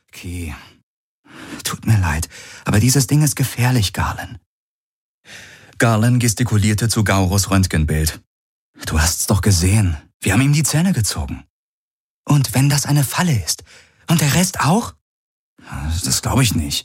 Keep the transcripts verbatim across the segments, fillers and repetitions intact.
Okay. Tut mir leid, aber dieses Ding ist gefährlich, Garland. Garland gestikulierte zu Gaurus Röntgenbild. Du hast's doch gesehen. Wir haben ihm die Zähne gezogen. Und wenn das eine Falle ist? Und der Rest auch? Das glaube ich nicht.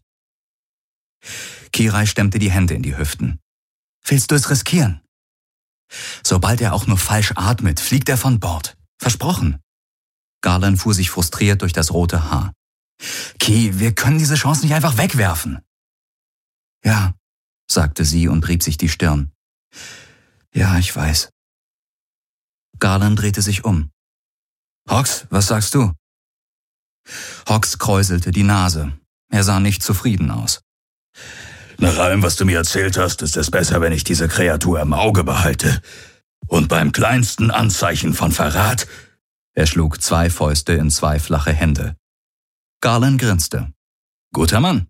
Kirai stemmte die Hände in die Hüften. Willst du es riskieren? Sobald er auch nur falsch atmet, fliegt er von Bord. Versprochen. Garland fuhr sich frustriert durch das rote Haar. Ki, wir können diese Chance nicht einfach wegwerfen. Ja, sagte sie und rieb sich die Stirn. Ja, ich weiß. Garland drehte sich um. Hawks, was sagst du? Hawks kräuselte die Nase. Er sah nicht zufrieden aus. Nach allem, was du mir erzählt hast, ist es besser, wenn ich diese Kreatur im Auge behalte. Und beim kleinsten Anzeichen von Verrat... Er schlug zwei Fäuste in zwei flache Hände. Garland grinste. Guter Mann.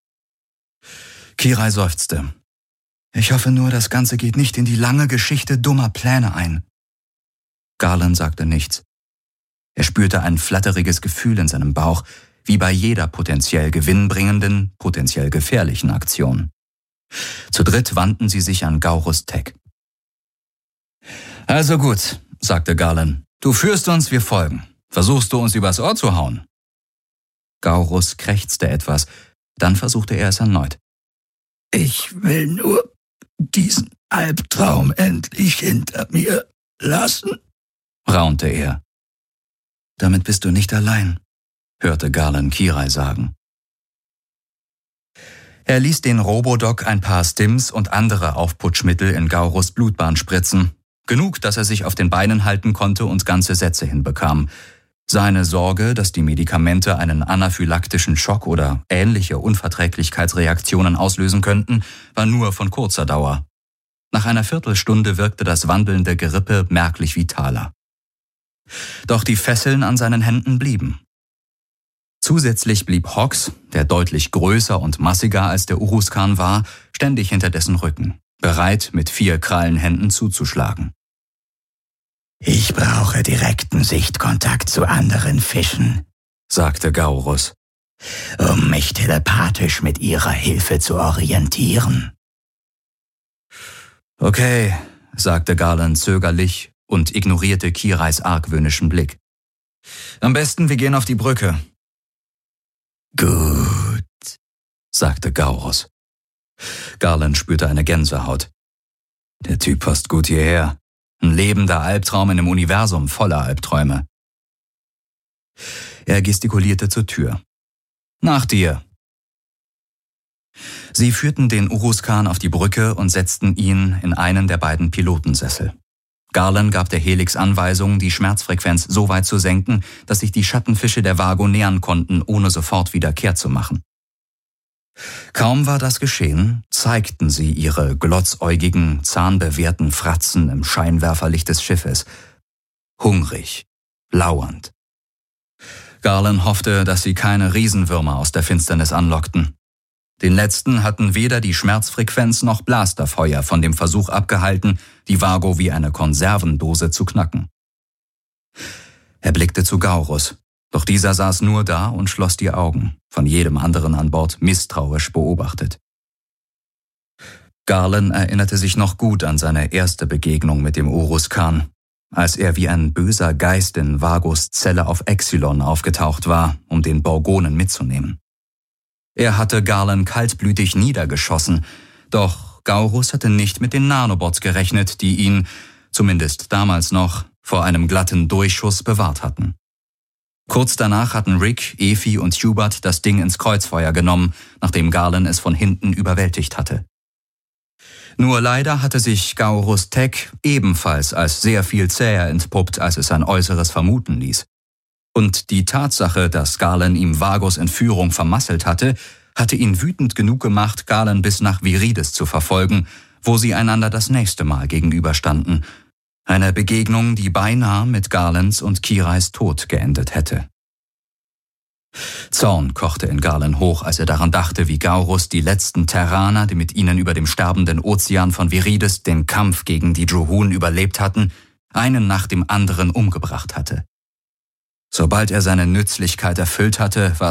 Kirai seufzte. Ich hoffe nur, das Ganze geht nicht in die lange Geschichte dummer Pläne ein. Garland sagte nichts. Er spürte ein flatteriges Gefühl in seinem Bauch, wie bei jeder potenziell gewinnbringenden, potenziell gefährlichen Aktion. Zu dritt wandten sie sich an Gaurus Tech. Also gut, sagte Garland. Du führst uns, wir folgen. Versuchst du uns übers Ohr zu hauen? Gaurus krächzte etwas, dann versuchte er es erneut. Ich will nur diesen Albtraum endlich hinter mir lassen, raunte er. Damit bist du nicht allein, hörte Garland Kirai sagen. Er ließ den Robodoc ein paar Stims und andere Aufputschmittel in Gaurus Blutbahn spritzen. Genug, dass er sich auf den Beinen halten konnte und ganze Sätze hinbekam. Seine Sorge, dass die Medikamente einen anaphylaktischen Schock oder ähnliche Unverträglichkeitsreaktionen auslösen könnten, war nur von kurzer Dauer. Nach einer Viertelstunde wirkte das wandelnde Gerippe merklich vitaler. Doch die Fesseln an seinen Händen blieben. Zusätzlich blieb Hawks, der deutlich größer und massiger als der Uruzkan war, ständig hinter dessen Rücken, bereit, mit vier Krallenhänden zuzuschlagen. Ich brauche direkten Sichtkontakt zu anderen Fischen, sagte Gaurus, um mich telepathisch mit ihrer Hilfe zu orientieren. Okay, sagte Garland zögerlich und ignorierte Kirais argwöhnischen Blick. Am besten, wir gehen auf die Brücke. Gut, sagte Gaurus. Garland spürte eine Gänsehaut. Der Typ passt gut hierher. Ein lebender Albtraum in einem Universum voller Albträume. Er gestikulierte zur Tür. Nach dir. Sie führten den Uruzkan auf die Brücke und setzten ihn in einen der beiden Pilotensessel. Garland gab der Helix Anweisung, die Schmerzfrequenz so weit zu senken, dass sich die Schattenfische der Vago nähern konnten, ohne sofort wieder kehrt zu machen. Kaum war das geschehen, zeigten sie ihre glotzäugigen, zahnbewehrten Fratzen im Scheinwerferlicht des Schiffes. Hungrig, lauernd. Garland hoffte, dass sie keine Riesenwürmer aus der Finsternis anlockten. Den letzten hatten weder die Schmerzfrequenz noch Blasterfeuer von dem Versuch abgehalten, die Vago wie eine Konservendose zu knacken. Er blickte zu Gaurus. Doch dieser saß nur da und schloss die Augen, von jedem anderen an Bord misstrauisch beobachtet. Garland erinnerte sich noch gut an seine erste Begegnung mit dem Uruzkan, als er wie ein böser Geist in Vagos Zelle auf Exilon aufgetaucht war, um den Borgonen mitzunehmen. Er hatte Garland kaltblütig niedergeschossen, doch Gaurus hatte nicht mit den Nanobots gerechnet, die ihn, zumindest damals noch, vor einem glatten Durchschuss bewahrt hatten. Kurz danach hatten Rick, Efi und Hubert das Ding ins Kreuzfeuer genommen, nachdem Garland es von hinten überwältigt hatte. Nur leider hatte sich Gaurus Tech ebenfalls als sehr viel zäher entpuppt, als es sein Äußeres vermuten ließ. Und die Tatsache, dass Garland ihm Vagos Entführung vermasselt hatte, hatte ihn wütend genug gemacht, Garland bis nach Viridis zu verfolgen, wo sie einander das nächste Mal gegenüberstanden. Eine Begegnung, die beinahe mit Garlands und Kirais Tod geendet hätte. Zorn kochte in Garland hoch, als er daran dachte, wie Gaurus die letzten Terraner, die mit ihnen über dem sterbenden Ozean von Viridis den Kampf gegen die Druhun überlebt hatten, einen nach dem anderen umgebracht hatte. Sobald er seine Nützlichkeit erfüllt hatte, war